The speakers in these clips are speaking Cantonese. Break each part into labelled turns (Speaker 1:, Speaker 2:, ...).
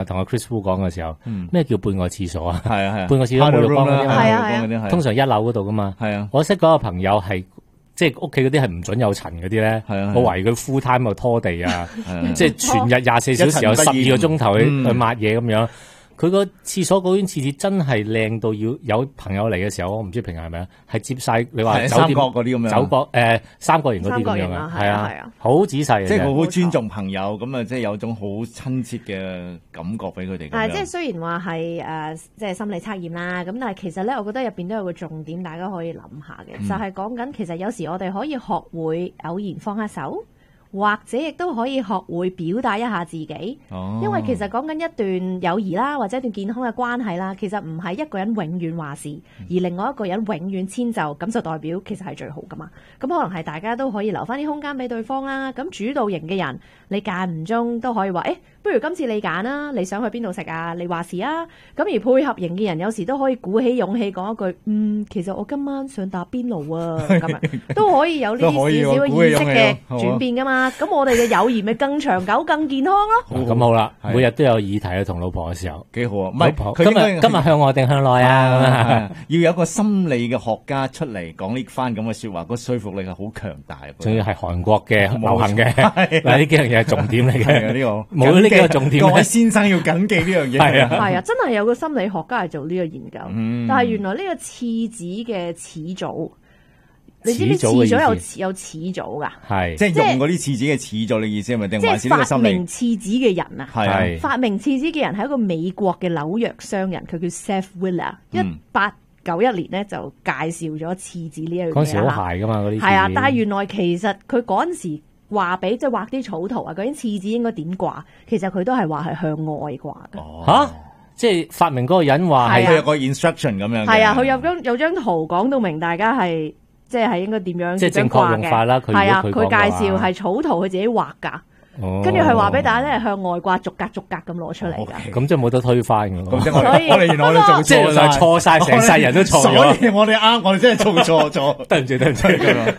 Speaker 1: 同阿 Chris Wu 講嘅時候，咩叫半個廁所啊？
Speaker 2: 係啊係啊，
Speaker 1: 半個廁所冇浴缸嗰啲嘛，
Speaker 3: 係啊
Speaker 1: 通常一樓嗰度噶嘛。
Speaker 2: 係啊，
Speaker 1: 我識嗰個朋友係即係屋企嗰啲係唔準有塵嗰啲咧，我懷疑佢 full time 拖地啊，即係全日24小時有12個鐘頭去抹嘢咁樣。佢個廁所嗰邊廁紙真係靚到要有朋友嚟嘅時候，我唔知平日係咪啊？係接晒你話酒店
Speaker 2: 嗰啲咁樣，
Speaker 1: 三角形嗰啲咁樣啊，係啊，好仔細嘅，
Speaker 2: 即係佢好尊重朋友，咁啊，即係有種好親切嘅感覺俾佢哋。
Speaker 3: 即係雖然話係即係心理測驗啦，咁但係其實咧，我覺得入邊都有個重點，大家可以諗下嘅，就係講緊其實有時我哋可以學會偶然放下手。或者亦都可以學會表達一下自己，因為其實講緊一段友誼啦，或者一段健康嘅關係啦，其實唔係一個人永遠話事，而另外一個人永遠遷就，咁就代表其實係最好噶嘛。咁可能係大家都可以留翻啲空間俾對方啦。咁主導型嘅人，你間唔中都可以話，不如今次你揀啦，你想去邊度食啊？你話事啊。咁而配合型嘅人，有時都可以鼓起勇氣講一句，其實我今晚想打邊爐啊，咁樣都可以有呢啲少少嘅意識嘅轉變噶嘛。咁我哋嘅友誼咪更長久、更健康咯。
Speaker 1: 咁好啦，每日都有議題去同老婆嘅時候，
Speaker 2: 幾好啊！唔
Speaker 1: 係今日向外定向內啊？
Speaker 2: 要有一個心理嘅學家出嚟講呢番咁嘅說話，個說服力係好強大。
Speaker 1: 仲要係韓國嘅流行嘅，嗱呢幾樣嘢係重點嚟嘅。
Speaker 2: 呢個
Speaker 1: 冇呢幾個重點，
Speaker 2: 各位先生要謹記呢樣嘢。
Speaker 3: 係啊，真係有個心理學家係做呢個研究。但係原來呢個廁紙嘅始祖。你知唔知廁所有始祖噶？
Speaker 1: 係
Speaker 2: 即係用嗰啲廁紙嘅始祖，你意思係咪？定還是呢個心理？
Speaker 3: 發明廁紙嘅人啊，
Speaker 2: 係
Speaker 3: 發明廁紙嘅人係一個美國嘅紐約商人，佢叫 Seth Wheeler。1891年咧就介紹咗廁紙呢一樣嘢啦。
Speaker 1: 嗰時好鞋噶嘛，嗰啲
Speaker 3: 係啊，但係原來其實佢嗰陣時話俾即係畫啲草圖啊，究竟廁紙應該點掛？其實佢都係話係向外掛嘅。
Speaker 1: 吓？即係發明嗰個人話係
Speaker 2: 佢有個 instruction 咁樣。
Speaker 3: 係啊，佢有張圖講到明，大家係。即係應該點樣？
Speaker 1: 即係正確用法啦。
Speaker 3: 係啊，佢介紹係草圖，佢自己畫㗎。跟住佢話俾大家咧，向外掛逐格逐格咁攞出嚟㗎。
Speaker 1: 咁即係冇得推翻㗎。
Speaker 2: 咁即係我哋原來我哋做
Speaker 1: 即係錯晒，成世人都錯咗。
Speaker 2: 所以我哋啱，我哋真係做錯咗。
Speaker 1: 對唔住咁啊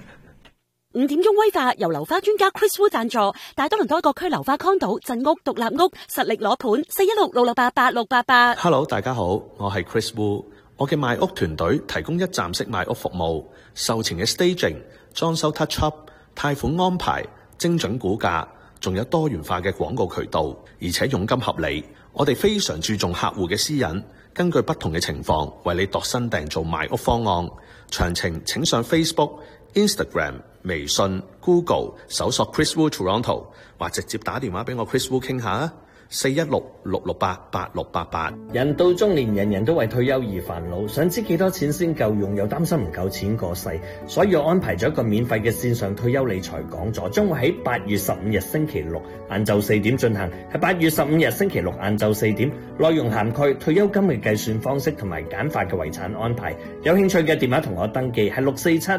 Speaker 4: ！5點鐘威化由流花專家 Chris Wu 贊助，大多倫多各區流花康島鎮屋獨立屋實力攞盤416-668-8688。
Speaker 5: Hello， 大家好，我係 Chris Wu。我嘅賣屋團隊提供一站式賣屋服務，售前嘅 staging、裝修 touch up、貸款安排、精準估價，仲有多元化嘅廣告渠道，而且佣金合理。我哋非常注重客戶嘅私隱，根據不同嘅情況為你度身訂造賣屋方案。詳情請上 Facebook、Instagram、微信、Google 搜索 Chris Wu Toronto， 或直接打電話俾我 Chris Wu 傾下啊。416-668-8688。
Speaker 6: 人到中年，人人都為退休而煩惱，想知幾多錢先夠用，又擔心唔夠錢過世，所以我安排咗一個免費嘅線上退休理財講座，將會喺8月15日星期六晏晝4點進行，係8月15日星期六晏晝4點，內容涵蓋退休金嘅計算方式同埋簡化嘅遺產安排。有興趣嘅電話同我登記係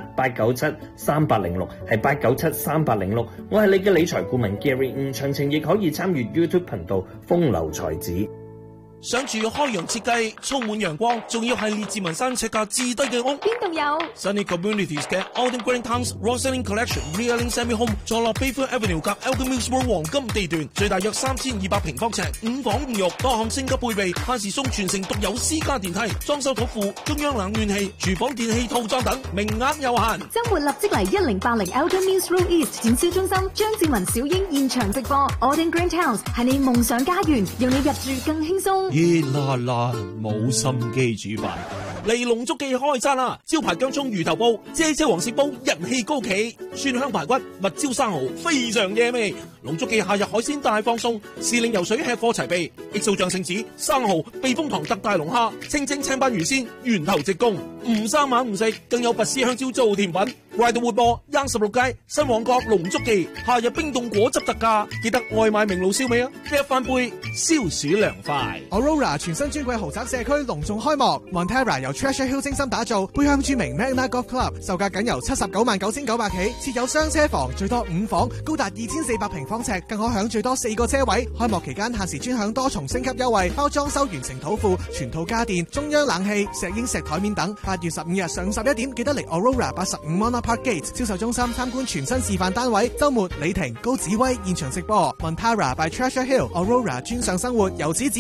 Speaker 6: 647-897-3806，係897-3806。我係你嘅理財顧問 Gary，詳情亦可以參與 YouTube 頻道風流才子。
Speaker 7: 想住開揚設計，充滿陽光，仲要係列治文山尺價至低嘅屋，
Speaker 8: 邊度有
Speaker 7: ？Sunny Communities 嘅 Alden Green Towns Roselling Collection Realing Semi Home 坐落 Bayfront Avenue 及 Elgin Mills Road 黃金地段，最大約3200平方尺，5房5浴，多項升級配備，限時送全城獨有私家電梯，裝修土庫，中央冷暖氣，廚房電器套裝等，名額有限。
Speaker 8: 周末立即嚟1080 Elgin Mills Road East 展銷中心，張志文小英現場直播 Alden Green Towns 係你夢想家園，讓你入住更輕鬆。
Speaker 7: 熱辣辣，冇心機煮飯。嚟龍竹記開餐啦！招牌薑蔥魚頭煲、姐姐黃氏煲人氣高企，蒜香排骨、蜜椒生蠔非常惹味。龍竹記夏日海鮮大放送，時令游水吃貨齊備，XO醬聖子、生蠔、避風塘特大龍蝦、清蒸青斑魚鮮、源頭直供，唔生猛唔食，更有拔絲香蕉做甜品。Ryde 活播16街新旺角龍竹記，夏日冰凍果汁特價，記得外賣名爐燒味啊！一翻杯消暑涼快。
Speaker 9: Aurora 全新尊貴豪宅社區隆重開幕 ，Montera 由 Treasure Hill 精心打造，背向著名 Magna Golf Club， 售價僅由799900起，設有雙車房，最多5房，高達2400平方尺，更可享最多4個車位。開幕期間限時專享多重升級優惠，包裝修完成土庫、全套家電、中央冷氣、石英石台面等。8月15日上午11點，記得嚟 Aurora 85 Monarch Park Gate 銷售中心參觀全新示範單位。週末李婷、高子威現場直播 ，Montera by Treasure Hill， Aurora 專上生活由此展。